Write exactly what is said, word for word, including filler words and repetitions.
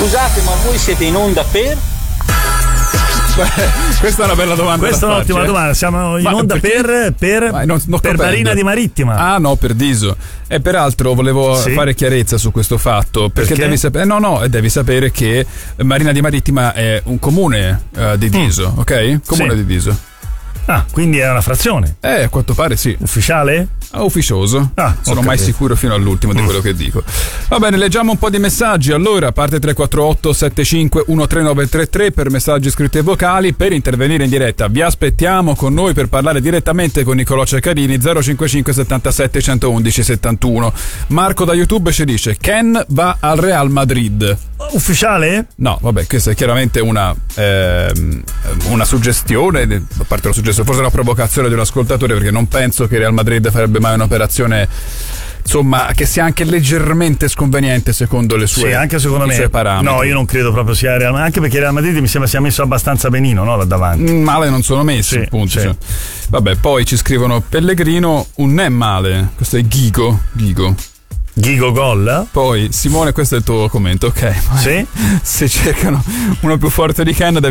Scusate, ma voi siete in onda per? Beh, questa è una bella domanda. Questa è un'ottima farci, domanda. Siamo in ma onda per, per, Vai, non, non per Marina di Marittima. Ah, no, per Diso. E peraltro volevo sì? fare chiarezza su questo fatto. Perché, perché? devi sapere. No, no, devi sapere che Marina di Marittima è un comune uh, di Diso, mm. ok? Comune sì. di Diso. Ah, quindi è una frazione? Eh, a quanto pare sì. Ufficiale? Ah, ufficioso. Ah, sono mai sicuro fino all'ultimo di quello che dico. Va bene, leggiamo un po' di messaggi. Allora, parte tre quattro otto sette cinque uno tre nove tre tre per messaggi scritti e vocali. Per intervenire in diretta vi aspettiamo con noi per parlare direttamente con Nicolò Ceccarini. Zero cinquantacinque settantasette centoundici settantuno. Marco da YouTube ci dice: Ken va al Real Madrid. Ufficiale? No, vabbè, questa è chiaramente una ehm, una suggestione, a parte la suggestione, forse una provocazione di un ascoltatore, perché non penso che Real Madrid farebbe mai un'operazione, insomma, che sia anche leggermente sconveniente secondo le sue, sì, anche secondo me, suoi parametri. No, io non credo proprio sia Real Madrid, anche perché Real Madrid mi sembra sia messo abbastanza benino, no, là davanti. Male non sono messi, sì, appunto. Sì. Cioè. Vabbè, poi ci scrivono Pellegrino, un non è male. Questo è Ghigo, Ghigo. Ghigo gol. Poi Simone, questo è il tuo commento, ok? Sì? Se cercano uno più forte di Ken